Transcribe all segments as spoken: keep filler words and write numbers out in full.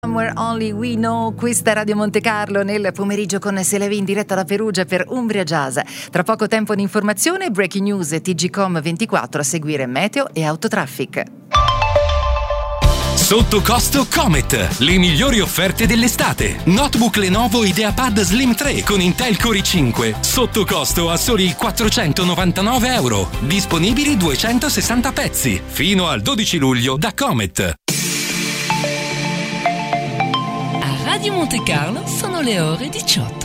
Somewhere Only We Know, questa è Radio Monte Carlo nel pomeriggio con Selevi in diretta da Perugia per Umbria Jazz. Tra poco tempo di informazione, breaking news T G Com ventiquattro, a seguire meteo e autotraffic. Sotto costo Comet, le migliori offerte dell'estate. Notebook Lenovo IdeaPad Slim tre con Intel Core i cinque, sotto costo a soli quattrocentonovantanove euro. Disponibili duecentosessanta pezzi, fino al dodici luglio da Comet. Radio Monte Carlo sono le ore diciotto.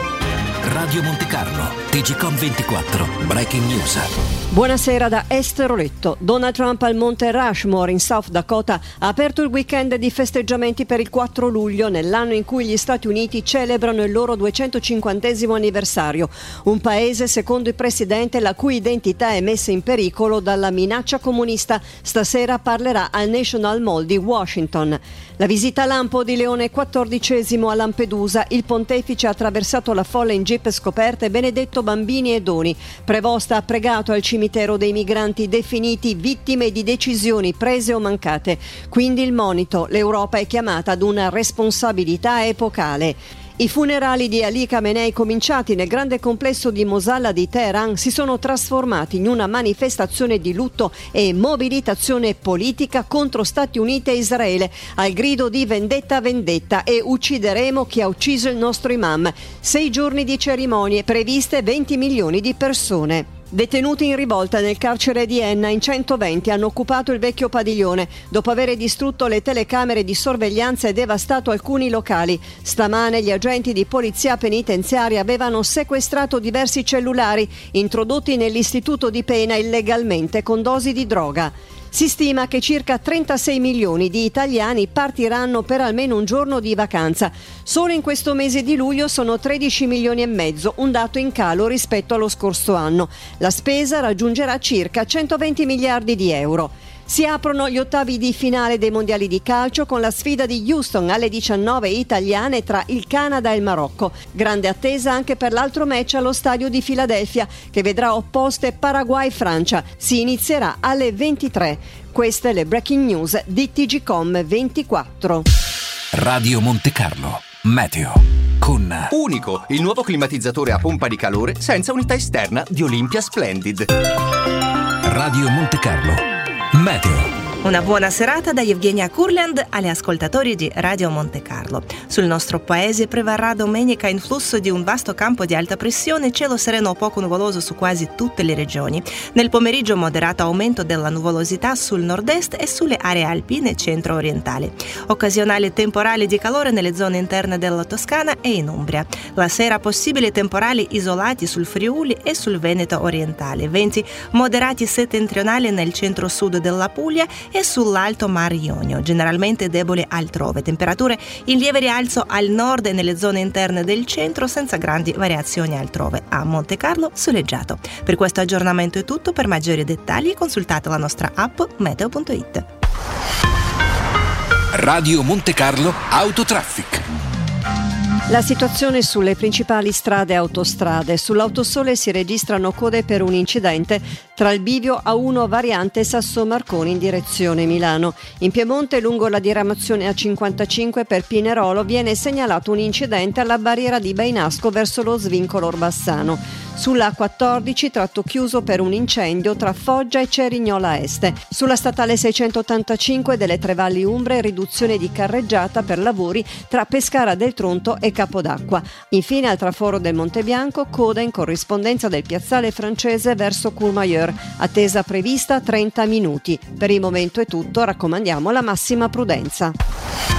Radio Monte Carlo, T G Com ventiquattro, breaking news. Buonasera da Esther Oletto. Donald Trump al Monte Rushmore in South Dakota ha aperto il weekend di festeggiamenti per il quattro luglio, nell'anno in cui gli Stati Uniti celebrano il loro duecentocinquantesimo anniversario. Un paese, secondo il presidente, la cui identità è messa in pericolo dalla minaccia comunista. Stasera parlerà al National Mall di Washington. La visita lampo di Leone quattordicesimo a Lampedusa. Il pontefice ha attraversato la folla in jeep scoperta e benedetto bambini e doni. Prevosta ha pregato al cimitero dei migranti definiti vittime di decisioni prese o mancate. Quindi il monito: l'Europa è chiamata ad una responsabilità epocale. I funerali di Ali Khamenei, cominciati nel grande complesso di Mosalla di Teheran, si sono trasformati in una manifestazione di lutto e mobilitazione politica contro Stati Uniti e Israele, al grido di vendetta vendetta e uccideremo chi ha ucciso il nostro imam. Sei giorni di cerimonie, previste venti milioni di persone. Detenuti in rivolta nel carcere di Enna, in centoventi hanno occupato il vecchio padiglione dopo aver distrutto le telecamere di sorveglianza e devastato alcuni locali. Stamane gli agenti di polizia penitenziaria avevano sequestrato diversi cellulari introdotti nell'istituto di pena illegalmente con dosi di droga. Si stima che circa trentasei milioni di italiani partiranno per almeno un giorno di vacanza. Solo in questo mese di luglio sono tredici milioni e mezzo, un dato in calo rispetto allo scorso anno. La spesa raggiungerà circa centoventi miliardi di euro. Si aprono gli ottavi di finale dei mondiali di calcio con la sfida di Houston alle diciannove italiane tra il Canada e il Marocco. Grande attesa anche per l'altro match allo stadio di Filadelfia, che vedrà opposte Paraguay-Francia. Si inizierà alle ventitré. Queste le breaking news di T G Com ventiquattro. Radio Monte Carlo, meteo. Con Unico, il nuovo climatizzatore a pompa di calore senza unità esterna di Olympia Splendid. Radio Monte Carlo, meteo. Una buona serata da Evgenia Kurland agli ascoltatori di Radio Monte Carlo. Sul nostro paese prevarrà domenica influsso di un vasto campo di alta pressione, cielo sereno o poco nuvoloso su quasi tutte le regioni. Nel pomeriggio moderato aumento della nuvolosità sul nord-est e sulle aree alpine centro-orientali. Occasionali temporali di calore nelle zone interne della Toscana e in Umbria. La sera possibili temporali isolati sul Friuli e sul Veneto orientale. Venti moderati settentrionali nel centro-sud della Puglia e sull'alto Mar Ionio, generalmente deboli altrove. Temperature in lieve rialzo al nord e nelle zone interne del centro, senza grandi variazioni altrove. A Monte Carlo soleggiato. Per questo aggiornamento è tutto. Per maggiori dettagli consultate la nostra app meteo punto it. Radio Monte Carlo Autotraffic. La situazione sulle principali strade e autostrade. Sull'Autosole si registrano code per un incidente tra il bivio A uno variante Sasso Marconi in direzione Milano. In Piemonte, lungo la diramazione A cinquantacinque per Pinerolo, viene segnalato un incidente alla barriera di Bainasco verso lo svincolo Orbassano. Sulla A quattordici, tratto chiuso per un incendio tra Foggia e Cerignola Este. Sulla statale seicentottantacinque delle Tre Valli Umbre, riduzione di carreggiata per lavori tra Pescara del Tronto e Capodacqua. Infine al traforo del Monte Bianco, coda in corrispondenza del piazzale francese verso Courmayeur, attesa prevista trenta minuti. Per il momento è tutto, raccomandiamo la massima prudenza.